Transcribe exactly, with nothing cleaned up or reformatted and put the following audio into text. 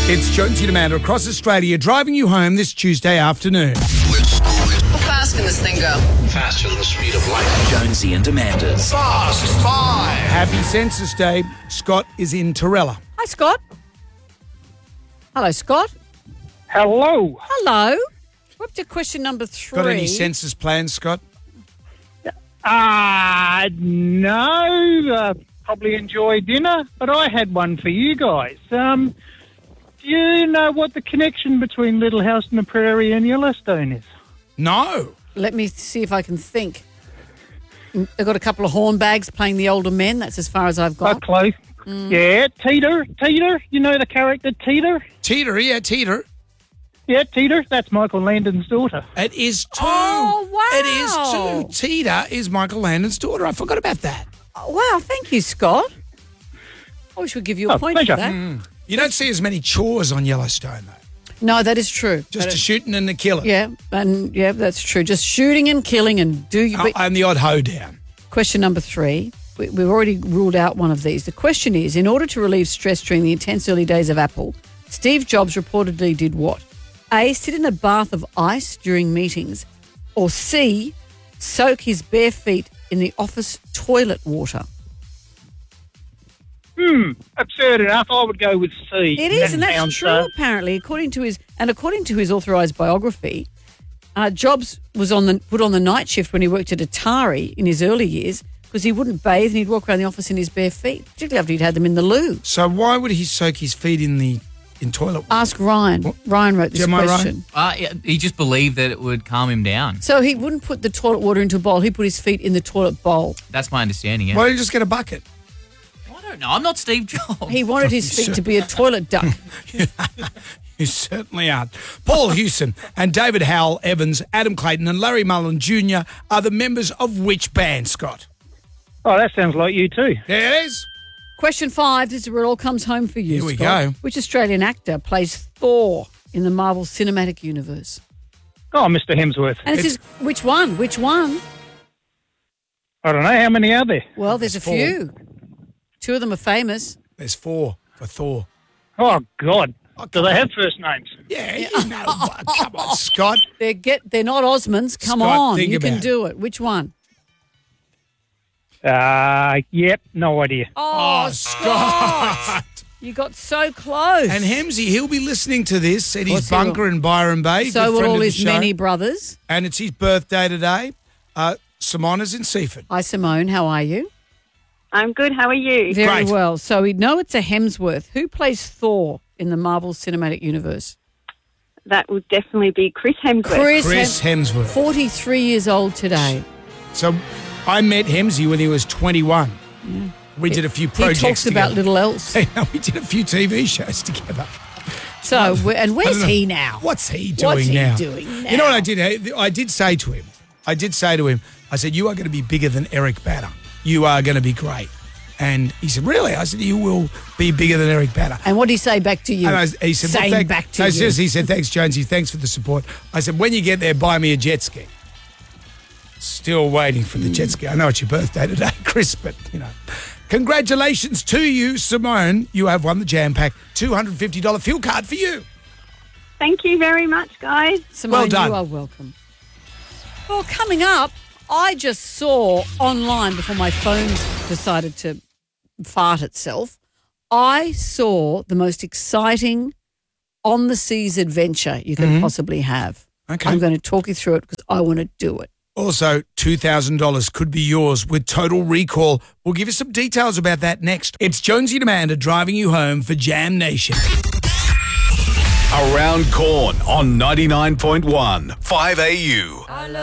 It's Jonesy and Amanda across Australia driving you home this Tuesday afternoon. How fast can this thing go? Faster than the speed of light. Jonesy and Amanda's Fast Five. Happy Census Day. Scott is in Torella. Hi, Scott. Hello, Scott. Hello. Hello. We're up to question number three. Got any census plans, Scott? Uh, no, uh, probably enjoy dinner, but I had one for you guys. Um, do you know what the connection between Little House on the Prairie and Yellowstone is? No. Let me see if I can think. They've got a couple of hornbags playing the older men. That's as far as I've Oh, got. close. Yeah, Teeter. Teeter. You know the character Teeter? Teeter, yeah, Teeter. Yeah, Teeter. That's Michael Landon's daughter. It is too. Oh, wow. It is too. Teeter is Michael Landon's daughter. I forgot about that. Oh, wow, thank you, Scott. I wish we'd give you a Oh, point pleasure. for that. You don't see as many chores on Yellowstone, though. No, that is true. Just That the is- shooting and the killing. Yeah, and yeah, that's true. Just shooting and killing and do you. Oh, and the odd hoedown. Question number three. We, we've already ruled out one of these. The question is, in order to relieve stress during the intense early days of Apple, Steve Jobs reportedly did what? A, sit in a bath of ice during meetings, or C, soak his bare feet in the office toilet water. Hmm, absurd enough. I would go with C. It is, and That that's sounds, true, uh, apparently, according to his and according to his authorised biography. Uh, Jobs was on the put on the night shift when he worked at Atari in his early years because he wouldn't bathe and he'd walk around the office in his bare feet, particularly after he'd had them in the loo. So why would he soak his feet in the in toilet water? Ask Ryan. Ryan wrote this Am I right? question. Uh, yeah, he just believed that it would calm him down. So he wouldn't put the toilet water into a bowl. He put his feet in the toilet bowl. That's my understanding. Yeah. Why don't you just get a bucket? I don't know. I'm not Steve Jobs. He wanted his feet to be a toilet duck. You certainly aren't. Paul Hewson and David Howell Evans, Adam Clayton and Larry Mullen Junior are the members of which band, Scott? Oh, that sounds like you too. There it is. Question five. This is where it all comes home for you, Here we Scott. go. Which Australian actor plays Thor in the Marvel Cinematic Universe? Oh, Mister Hemsworth. And it's, It's- his, which one? Which one? I don't know. How many are there? Well, there's a four. few. Two of them are famous. There's four for Thor. Oh, God. Do they have first names? Yeah, you know. Come on, Scott. They're get. They're not Osmonds. Come Scott, on, think you can about it. do it. Which one? Uh, yep, no idea. Oh, Scott. You got so close. And Hemsy, he'll be listening to this at course his he will. bunker in Byron Bay. so good will friend all of the his show. many brothers. And it's his birthday today. Uh, Simona's in Seaford. Hi, Simone. How are you? I'm good. How are you? Very Great. well. So we know it's a Hemsworth. Who plays Thor in the Marvel Cinematic Universe? That would definitely be Chris Hemsworth. Chris, Chris Hem- Hemsworth. forty-three years old today. So I met Hemsy when he was twenty-one. We did a few projects He talks together. about little else. we did a few T V shows together. So, where- and I where's don't know. he now? What's he doing What's he now? doing You know what now? I did? I did say to him, I did say to him, I said, you are going to be bigger than Eric Banner. You are going to be great. And he said, really? I said, you will be bigger than Eric Banner. And what did he say back to you? And I, he said, well, Saying thank- back to no, you. seriously, he said, thanks, Jonesy. Thanks for the support. I said, when you get there, buy me a jet ski. Still waiting for the jet ski. I know it's your birthday today, Chris, but, you know. Congratulations to you, Simone. You have won the Jam Pack two hundred fifty dollars fuel card for you. Thank you very much, guys. Simone, Well done. you are welcome. Well, coming up, I just saw online before my phone decided to fart itself, I saw the most exciting on-the-seas adventure you can possibly have. Okay. I'm going to talk you through it because I want to do it. Also, two thousand dollars could be yours with Total Recall. We'll give you some details about that next. It's Jonesy and Amanda driving you home for Jam Nation. Around Corn on ninety-nine point one, five A U.